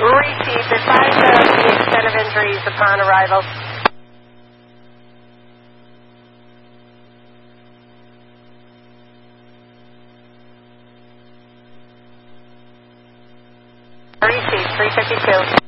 Received. Advise the extent of injuries upon arrival. Received. 352.